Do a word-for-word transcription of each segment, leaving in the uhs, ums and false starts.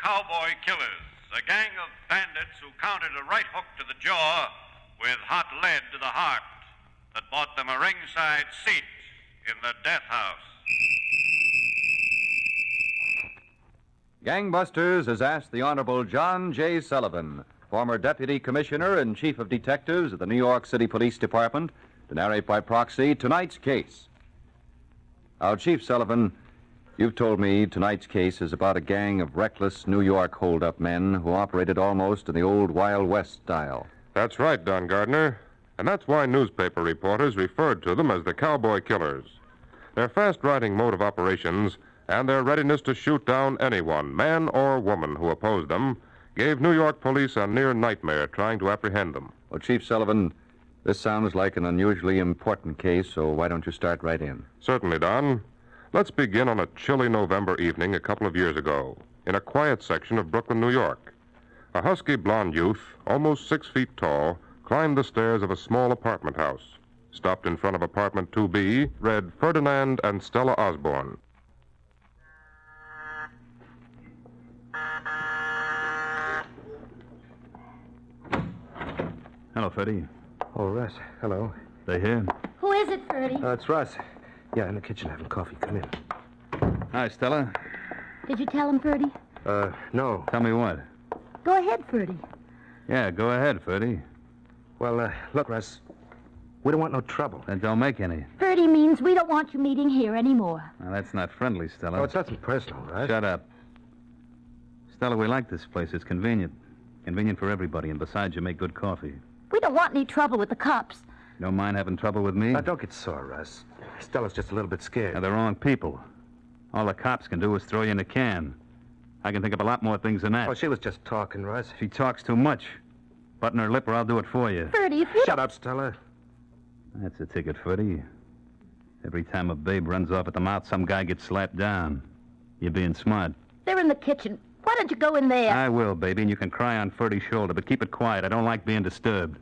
Cowboy Killers, a gang of bandits who countered a right hook to the jaw with hot lead to the heart that bought them a ringside seat in the death house. Gangbusters has asked the Honorable John J. Sullivan, former Deputy Commissioner and Chief of Detectives of the New York City Police Department, to narrate by proxy tonight's case. Now, Chief Sullivan, you've told me tonight's case is about a gang of reckless New York hold-up men who operated almost in the old Wild West style. That's right, Don Gardner. And that's why newspaper reporters referred to them as the Cowboy Killers. Their fast-riding mode of operations and their readiness to shoot down anyone, man or woman, who opposed them, gave New York police a near nightmare trying to apprehend them. Well, Chief Sullivan, this sounds like an unusually important case, so why don't you start right in? Certainly, Don. Let's begin on a chilly November evening a couple of years ago, in a quiet section of Brooklyn, New York. A husky blonde youth, almost six feet tall, climbed the stairs of a small apartment house. Stopped in front of apartment two B, read Ferdinand and Stella Osborne. Hello, Ferdy. Oh, Russ. Hello. They here? Who is it, Ferdy? Uh, it's Russ. Yeah, in the kitchen having coffee. Come in. Hi, Stella. Did you tell him, Ferdy? Uh, no. Tell me what? Go ahead, Ferdy. Yeah, go ahead, Ferdy. Well, uh, look, Russ. We don't want no trouble. Then don't make any. Ferdy means we don't want you meeting here anymore. Now, that's not friendly, Stella. Oh, it's nothing personal, Russ. Shut up. Stella, we like this place. It's convenient. Convenient for everybody, and besides, you make good coffee. We don't want any trouble with the cops. You don't mind having trouble with me? Now, don't get sore, Russ. Stella's just a little bit scared. Now, the wrong people. All the cops can do is throw you in a can. I can think of a lot more things than that. Oh, she was just talking, Russ. She talks too much. Button her lip or I'll do it for you. Ferdy, if you... Shut up, Stella. That's a ticket, Ferdy. Every time a babe runs off at the mouth, some guy gets slapped down. You're being smart. They're in the kitchen. Why don't you go in there? I will, baby, and you can cry on Ferdy's shoulder, but keep it quiet. I don't like being disturbed.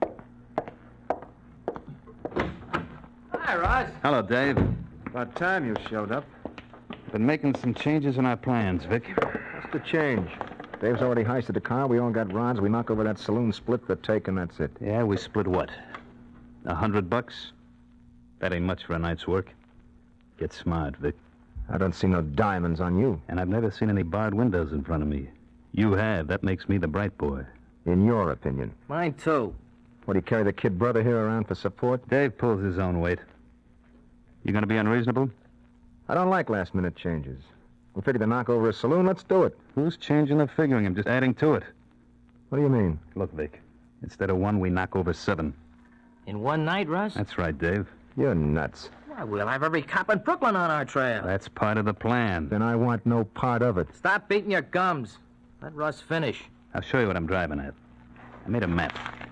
Hi, Ross. Hello, Dave. About time you showed up. Been making some changes in our plans, Vic. What's the change? Dave's already heisted a car. We all got rods. We knock over that saloon, split the take, and that's it. Yeah, we split what? A hundred bucks? That ain't much for a night's work. Get smart, Vic. I don't see no diamonds on you. And I've never seen any barred windows in front of me. You have. That makes me the bright boy. In your opinion. Mine, too. What, do you carry the kid brother here around for support? Dave pulls his own weight. You gonna be unreasonable? I don't like last-minute changes. We figure to knock over a saloon, let's do it. Who's changing or figuring? I'm just adding to it. What do you mean? Look, Vic, instead of one, we knock over seven. In one night, Russ? That's right, Dave. You're nuts. Why, we'll have every cop in Brooklyn on our trail. That's part of the plan. Then I want no part of it. Stop beating your gums. Let Russ finish. I'll show you what I'm driving at. I made a map.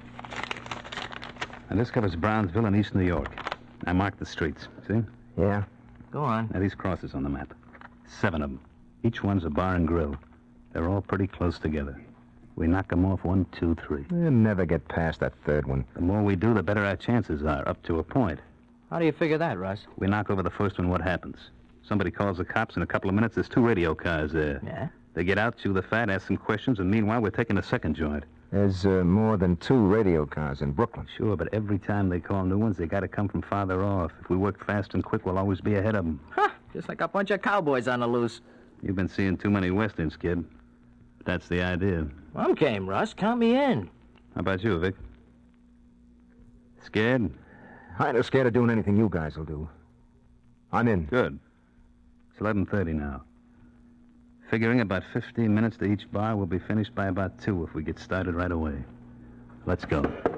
Now, this covers Brownsville and East New York. I marked the streets. See? Yeah? Go on. Now, these crosses on the map. Seven of them. Each one's a bar and grill. They're all pretty close together. We knock them off one, two, three. You'll never get past that third one. The more we do, the better our chances are, up to a point. How do you figure that, Russ? We knock over the first one, what happens? Somebody calls the cops. In a couple of minutes, there's two radio cars there. Yeah? They get out, chew the fat, ask some questions, and meanwhile, we're taking a second joint. There's uh, more than two radio cars in Brooklyn. Sure, but every time they call new ones, they got to come from farther off. If we work fast and quick, we'll always be ahead of them. Huh, just like a bunch of cowboys on the loose. You've been seeing too many westerns, kid. But that's the idea. I'm game, Russ. Count me in. How about you, Vic? Scared? I ain't scared of doing anything you guys will do. I'm in. Good. It's eleven thirty now. Figuring about fifteen minutes to each bar, we'll be finished by about two if we get started right away. Let's go.